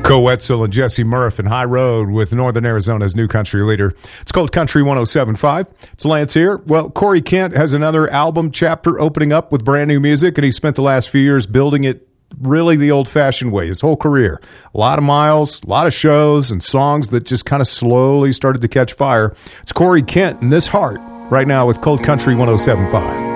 Co Wetzel and Jesse Murph in High Road with Northern Arizona's new country leader. It's called Country 107.5. It's Lance here. Well, Corey Kent has another album chapter opening up with brand new music, and he spent the last few years building it really the old-fashioned way, his whole career. A lot of miles, a lot of shows, and songs that just kind of slowly started to catch fire. It's Corey Kent and This Heart right now with Cold Country 107.5.